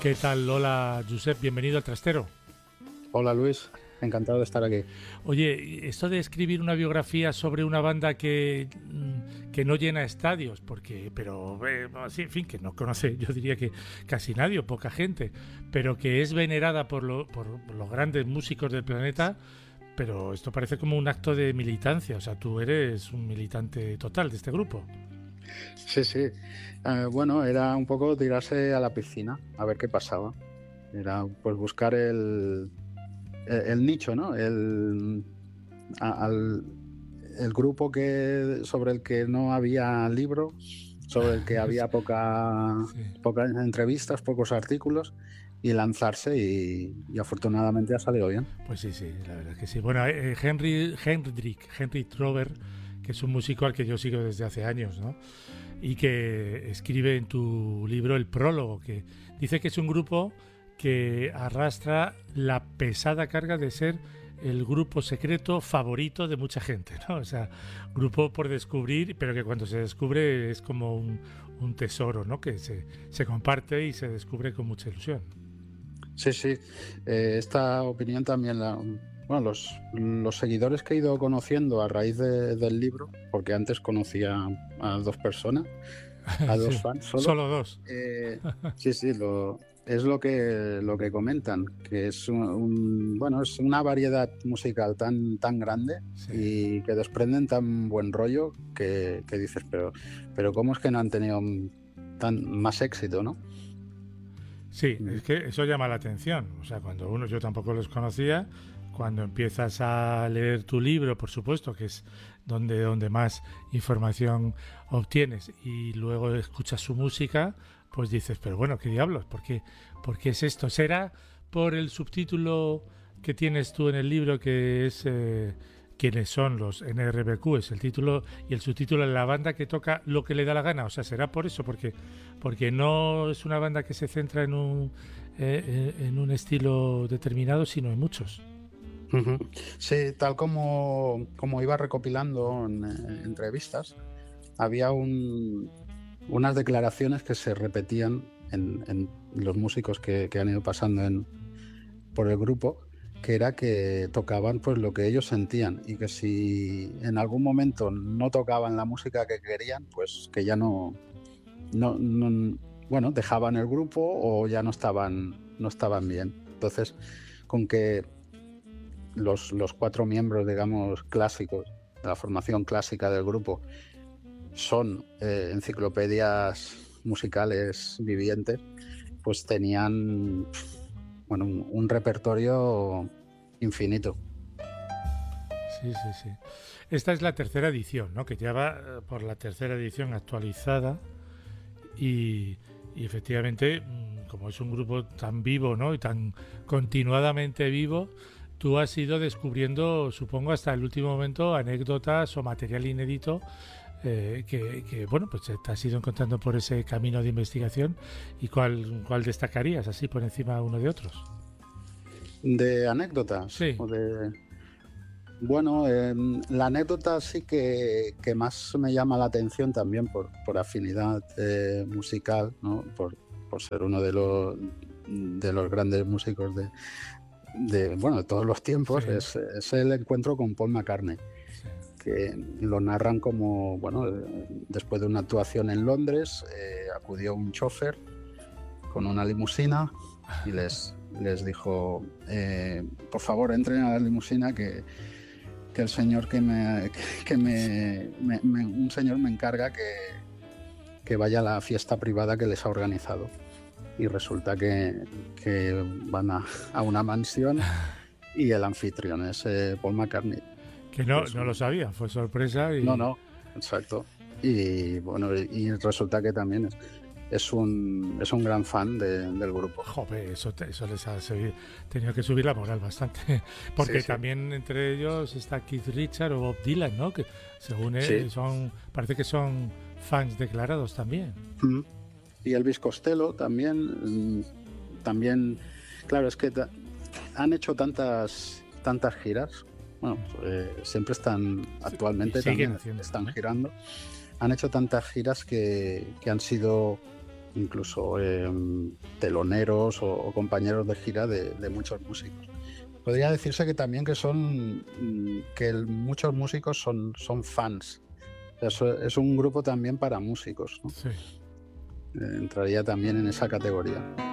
¿Qué tal, Lola, Josep? Bienvenido al Trastero. Hola Luis, encantado de estar aquí. Oye, esto de escribir una biografía sobre una banda que no llena estadios, pero sí, en fin, que no conoce, yo diría que casi nadie o poca gente, pero que es venerada por los grandes músicos del planeta, pero esto parece como un acto de militancia, o sea, tú eres un militante total de este grupo. Sí, sí. Bueno, era un poco tirarse a la piscina a ver qué pasaba. Era pues buscar el nicho, ¿no? El grupo sobre el que no había libro, sobre el que había Sí. pocas entrevistas, pocos artículos, y lanzarse y afortunadamente ha salido bien. Pues sí, sí, la verdad es que sí. Bueno, Henry Trover, que es un músico al que yo sigo desde hace años, ¿no? Y que escribe en tu libro el prólogo, que dice que es un grupo que arrastra la pesada carga de ser el grupo secreto favorito de mucha gente, ¿no? O sea, grupo por descubrir, pero que cuando se descubre es como un tesoro, ¿no? Que se comparte y se descubre con mucha ilusión. Sí, sí. Esta opinión también bueno, los seguidores que he ido conociendo a raíz del libro, porque antes conocía a dos personas, a dos Sí, fans solo. solo dos. Sí, sí, es lo que comentan, que es bueno, es una variedad musical tan grande Sí. y que desprenden tan buen rollo que dices, pero ¿cómo es que no han tenido más éxito, no? Sí, es que eso llama la atención. O sea, yo tampoco los conocía, cuando empiezas a leer tu libro, por supuesto, que es donde más información obtienes, y luego escuchas su música, pues dices, pero bueno, ¿qué diablos? ¿Por qué es esto? ¿Será por el subtítulo que tienes tú en el libro, que es quiénes son los NRBQ, es el título, y el subtítulo es la banda que toca lo que le da la gana? O sea, será por eso, porque no es una banda que se centra en un estilo determinado, sino en muchos. Ujú. Sí, tal como iba recopilando en entrevistas, había unas declaraciones que se repetían en los músicos que han ido pasando por el grupo, que era que tocaban pues lo que ellos sentían, y que si en algún momento no tocaban la música que querían, pues que ya bueno, dejaban el grupo o ya no estaban bien. Entonces, con que los cuatro miembros, digamos, clásicos de la formación clásica del grupo son enciclopedias musicales vivientes, pues tenían, bueno, un repertorio infinito. Sí, sí, sí. Esta es la tercera edición, ¿no? Que ya va por la tercera edición actualizada y efectivamente, como es un grupo tan vivo, ¿no? Y tan continuadamente vivo, tú has ido descubriendo, supongo, hasta el último momento, anécdotas o material inédito bueno, pues te has ido encontrando por ese camino de investigación. ¿Y cuál destacarías así por encima uno de otros? De anécdotas Sí. Bueno, la anécdota sí que más me llama la atención también por afinidad musical, ¿no? Por ser uno de los grandes músicos bueno, de todos los tiempos, Sí, es el encuentro con Paul McCartney, sí. que lo narran como, bueno, después de una actuación en Londres, acudió un chofer con una limusina y les dijo, por favor, entren a la limusina, que el señor un señor me encarga que vaya a la fiesta privada que les ha organizado. Y resulta que van a una mansión y el anfitrión es Paul McCartney. Que Que no lo sabía, fue sorpresa y... No, exacto. Y bueno, y resulta que también es un gran fan del grupo. Joder, eso les ha tenido que subir la moral bastante. Porque Sí, sí. también entre ellos está Keith Richards o Bob Dylan, ¿no? Que según Sí. parece que son fans declarados también. Mm. Y Elvis Costello también, claro, es que han hecho tantas giras. Bueno, siempre actualmente siguen también haciendo, están ¿no? girando. Han hecho tantas giras que han sido incluso teloneros o compañeros de gira de muchos músicos. Podría decirse que también que muchos músicos son fans. O sea, es un grupo también para músicos, ¿no? Sí. Entraría también en esa categoría.